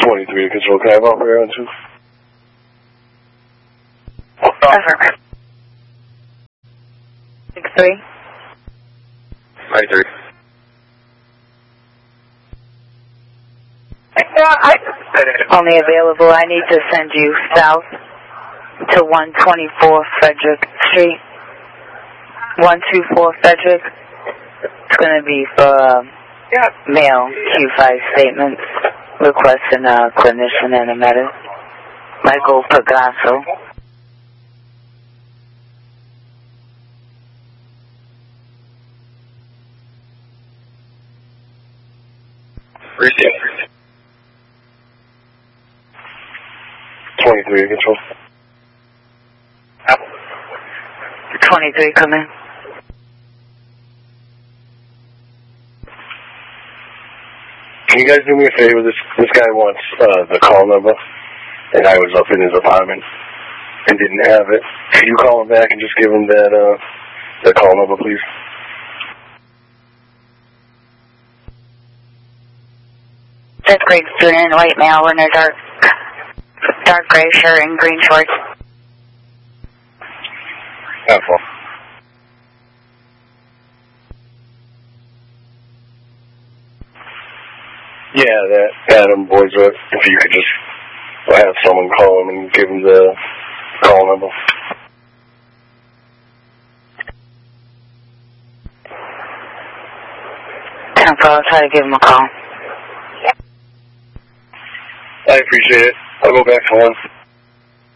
23 to control. Can I have operator on 2? Affirmative. 63. 93. Only available. I need to send you south to 124 Frederick Street. 124 Frederick. It's going to be for mail Q5 statements requesting a clinician and a medic. Michael Pagasso. Receive. 23 to control. 23, come in. Can you guys do me a favor? This guy wants the call number, and I was up in his apartment and didn't have it. Can you call him back and just give him that the call number, please? Fifth grade student, white male, in a dark gray shirt and green shorts. Apple. Yeah, that Adam Boisworth. If you could just have someone call him and give him the call number. I'll try to give him a call. I appreciate it. I'll go back to one.